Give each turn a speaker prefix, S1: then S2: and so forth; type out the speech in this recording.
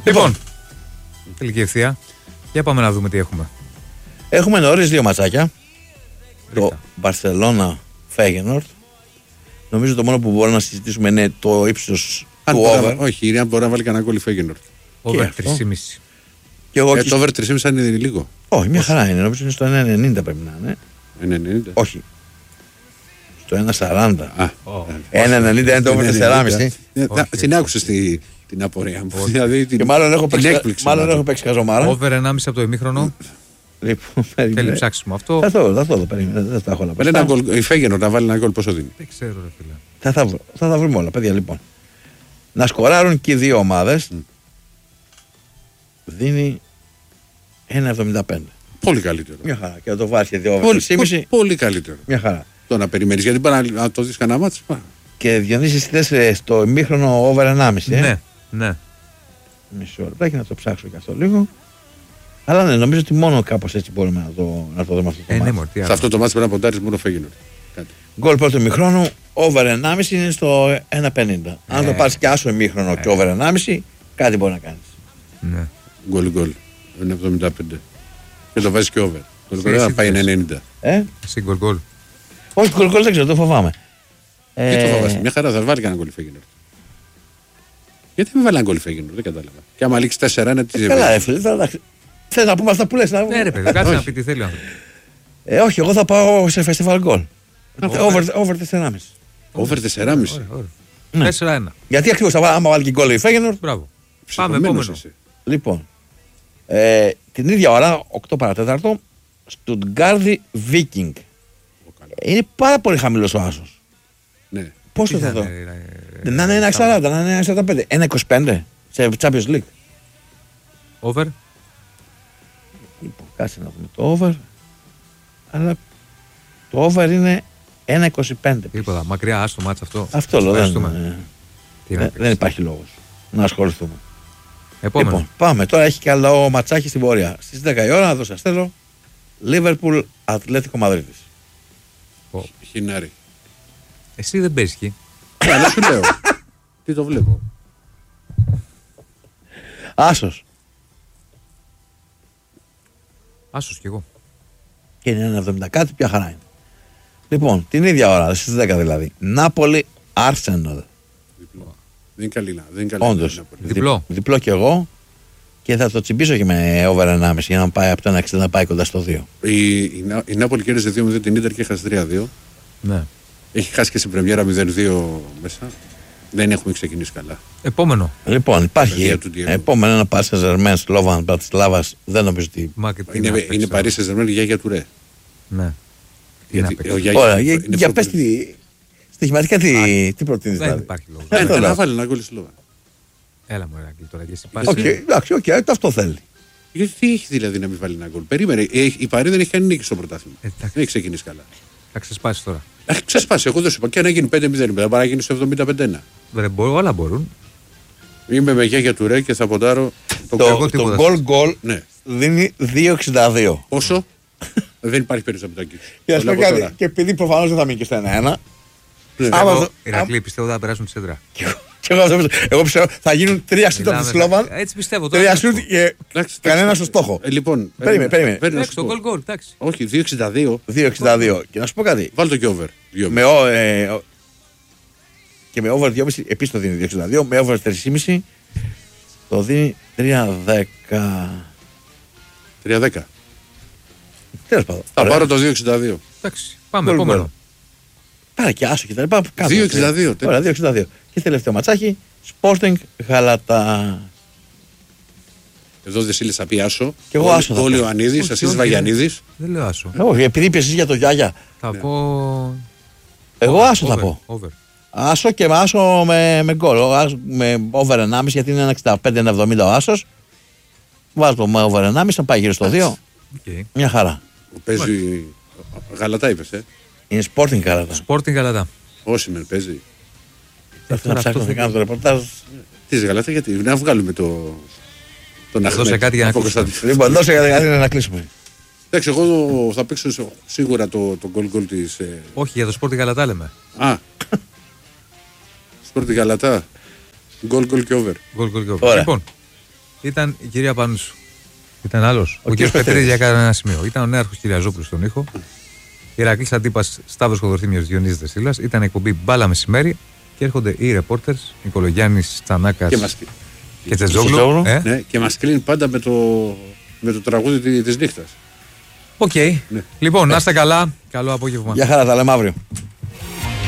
S1: Λοιπόν, τελική ευθεία. Για πάμε να δούμε τι έχουμε.
S2: Έχουμε νωρίς 2 ματσάκια. Το Barcelona Feyenoord. Νομίζω το μόνο που μπορούμε να συζητήσουμε είναι το ύψος του over.
S3: Όχι, αν μπορεί να βάλει κανένα γκολ η Feyenoord.
S1: Over 3,5.
S2: Και εγώ
S3: το over 3,5 είναι λίγο.
S2: Όχι, μια χαρά είναι. Νομίζω είναι στο 1,90 πρέπει να είναι.
S3: 1,90.
S2: Όχι. Στο 1,40. 1,90 είναι το over 4,5.
S3: Την άκουσες την απορία μου. Δηλαδή
S2: και μάλλον έχω παίξει καζομάρα.
S1: Over 1,5 από το ημίχρονο.
S2: Λοιπόν,
S1: θέλει ψάξιμο αυτό.
S2: Θα το δω, περίμενε. Δεν τα έχω όλα
S3: πέρα. Η Feyenoord να βάλει ένα γκολ πόσο δίνει.
S1: Δεν ξέρω, ρε φίλε.
S2: Θα τα βρούμε όλα, παιδιά, λοιπόν. Να σκοράρουν και οι δύο ομάδες. Δίνει 1,75.
S3: Πολύ καλύτερο.
S2: Μια χαρά. Και να το βάζει για 2,5.
S3: Πολύ καλύτερο.
S2: Μια χαρά.
S3: Το να περιμένεις, γιατί μπορεί να το δεις κανένα μάτς.
S2: Και Διονύση, θες στο ημίχρονο over 1,5.
S1: Ναι.
S2: Μισό λεπτάκι να το ψάξω και αυτό λίγο. Αλλά ναι, νομίζω ότι μόνο κάπως έτσι μπορούμε να το δούμε αυτό το μάτι.
S3: Σε αυτό το μάτι πρέπει να ποντάρεις μόνο Feyenoord.
S2: Γκολ πρώτου ημίχρονου, over 1,5 είναι στο 1,50. Αν το πάρεις και άσο ημίχρονο και over 1,5, κάτι μπορεί να κάνεις.
S1: Ναι.
S3: Γκολ. 1,75. Και το βάζεις και over. Το θα πάει 1,90.
S1: Εσύ γκολ.
S2: Όχι, γκολ δεν ξέρω, το φοβάμαι.
S3: Τι το φοβάσαι, μια χαρά θα βάλει κανένα γκολ η Feyenoord. Γιατί μην βάλει ένα γκολ η Feyenoord, δεν κατάλαβα. Και άμα λήξει 4-1, τι
S2: καλά, φίλε. Θες να πούμε αυτά που λες.
S1: Ναι, ρε παιδί, κάτσε να πει τι θέλει.
S2: Όχι, εγώ θα πάω σε festival goal. Over 4,5.
S3: Over 4,5.
S1: 4-1.
S2: Γιατί ακριβώς άμα βάλει και γκολ η Feyenoord.
S1: Μπράβο. Πάμε επόμενο.
S2: Λοιπόν, την ίδια ώρα, 8 παρατέταρτο, Στουτγκάρδι Viking. Είναι πάρα πολύ χαμηλός ο άσος.
S3: Ναι.
S2: Πώς θα δω. Να είναι 1,40, να είναι 1,45. 1,25 σε Champions League.
S1: Over.
S2: Λοιπόν, κάτσε να δούμε το over. Αλλά το over είναι 1,25.
S1: Τίποτα, μακριά άστο μάτς αυτό.
S2: Αυτό λέω, δεν υπάρχει λόγος να ασχοληθούμε.
S1: Επόμενο.
S2: Λοιπόν, πάμε. Τώρα έχει και άλλο ματσάκι στην πορεία. Στις 10 η ώρα, να δω σας θέλω. Liverpool Ατλέτικο Μαδρίτης.
S3: Χινάρι.
S1: Εσύ δεν παίζεις εκεί.
S3: Αλλά σου λέω. Τι το βλέπω.
S2: Άσος.
S1: Άσος κι εγώ.
S2: Και είναι 1,70 κάτι, ποια χαρά είναι. Λοιπόν, την ίδια ώρα, στις 10 δηλαδή. Νάπολη Arsenal.
S3: Δεν είναι καλή.
S2: Όντως.
S1: Διπλό
S2: κι εγώ. Και θα το τσιμπήσω και με over 1,5 για να πάει από το 1,60 να πάει κοντά στο 2.
S3: Η Νάπολη κέρδισε 2-0 την Ίντερ και έχασε 3-2.
S2: Ναι.
S3: Έχει χάσει και στην πρεμιέρα 0-2 μέσα. Δεν έχουμε ξεκινήσει καλά.
S1: Επόμενο.
S2: Λοιπόν, υπάρχει. Επόμενο ένα Paris Saint-Germain, Slovan Bratislava. Δεν νομίζω ότι.
S3: Είναι Paris Saint-Germain για τουρέ.
S1: Ναι.
S2: Ωραία, για πες στοιχηματικά τι προτείνεις.
S1: Δεν υπάρχει λόγο.
S3: Να βάλει ένα γκολ στη Slovan.
S1: Έλα μου, Ερακλή, τώρα και εσύ πας.
S2: Εντάξει, αυτό θέλει.
S3: Γιατί τι έχει δηλαδή να μην βάλει ένα γκολ. Περίμενε. Η Παρί δεν έχει κάνει νίκη στο πρωτάθλημα. Δεν έχει ξεκινήσει καλά.
S1: Θα ξεσπάσει τώρα.
S3: Ξεσπάσει, εγώ δεν σου είπα. Και αν έγινε 5-0, δεν μπορεί να γίνει στο 75-1.
S1: Όλα μπορούν.
S3: Είμαι με γεια του Ρε και θα ποντάρω.
S2: Το γκολ δίνει 2,62.
S3: Πόσο? Δεν υπάρχει περίπτωση να το αγγίξει.
S2: Και επειδή προφανώς δεν θα μείνει και στο 1-1.
S1: Ηρακλή, πιστεύω θα περάσουν τη σέντρα.
S2: Εγώ πιστεύω θα γίνουν 3 σούτ από τη Σλόβαν.
S1: Έτσι πιστεύω.
S2: 3 σούτ και κανένα στο στόχο.
S3: Λοιπόν,
S2: περίμενε.
S1: Εντάξει, το γκολ, εντάξει.
S3: Όχι, 2,62.
S2: 2,62. Και να σου πω κάτι.
S3: Βάλτε το και over.
S2: Και με over 2,5 επίσης το δίνει 2,62. Με over 3,5 το δίνει 3,10.
S3: 3,10.
S2: Τέλος πάντων.
S3: Θα πάρω το 2,62.
S1: Εντάξει, πάμε επόμενο.
S2: Πάρε και άσο και τα λοιπά.
S3: 2,62.
S2: Ωραία, 2,62. Και τελευταίο ματσάκι, Sporting Γαλατά.
S3: Εδώ δεν σύλλησα πει άσο.
S2: Και εγώ άσο.
S3: Ο Ιωαννίδης, εσείς Βαγιαννίδης.
S1: Δεν λέω άσο.
S2: Όχι, επειδή είπες εσείς για το Γιάγια.
S1: Θα πω.
S2: Εγώ άσο θα πω. Άσο και άσο με γκολ. Με over 1,5 γιατί είναι 1,65-1,70 ο άσος. Βάζω το με over 1,5 να πάει γύρω στο 2. Μια χαρά.
S3: Παίζει. Γαλατά είπες,
S2: Είναι Sporting Γαλατά.
S1: Sporting Γαλατά.
S3: Όσοι με παίζει.
S2: Θα ψάχνω να κάνω το ρεπορτάζ.
S3: Τι Γαλατά, γιατί να βγάλουμε τον Αχμέτ.
S1: Δώσε κάτι για να κλείσουμε.
S2: Λοιπόν, δώσε κάτι για να κλείσουμε.
S3: Εντάξει, εγώ θα παίξω σίγουρα το γκολ της.
S1: Όχι, για το Sporting Γαλατά λέμε.
S3: Α. Sporting Γαλατά. Γκολ και over.
S1: Λοιπόν, ήταν η κυρία Πανούσου. Ήταν άλλος. Ο κύριος
S2: Πετρίδης
S1: Πετρίδης για κανένα σημείο. Ήταν ο νέαρχος Κυριαζόπουλος στον ήχο. Ηρακλής Αντίπας, Σταύρος Κοδορθήμιος, Διονύσης Δεσίλας. Ήταν εκπομπή Μπάλα Μεσημέρι και έρχονται οι ρεπόρτερς Νικολογιάννης, Τσανάκας και Τσετζόγλου.
S3: Ναι, και μας κλείνει πάντα με το τραγούδι της νύχτας.
S1: Οκ. Ναι. Λοιπόν, να είστε καλά. Καλό απόγευμα.
S2: Γεια χαρά, τα λέμε αύριο.